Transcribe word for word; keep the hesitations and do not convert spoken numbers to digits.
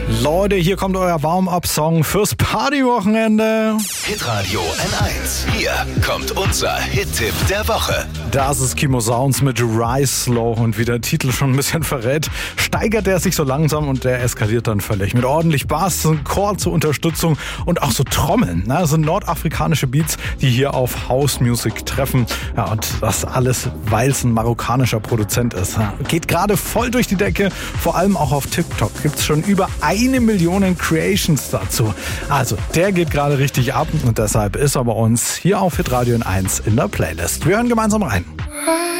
Leute, hier kommt euer Warm-Up-Song fürs Partywochenende. Hitradio N eins. Hier kommt unser Hit-Tipp der Woche. Das ist Kimo Sounds mit Rise Slow und wie der Titel schon ein bisschen verrät, steigert er sich so langsam und der eskaliert dann völlig. Mit ordentlich Bass, ein Chor zur Unterstützung und auch so Trommeln. Ne? Das sind nordafrikanische Beats, die hier auf House Music treffen. Ja, und das alles, weil es ein marokkanischer Produzent ist. Ja, geht gerade voll durch die Decke, vor allem auch auf TikTok. Gibt es schon über eine Million Creations dazu. Also, der geht gerade richtig ab und deshalb ist er bei uns hier auf Hitradio N eins in der Playlist. Wir hören gemeinsam rein.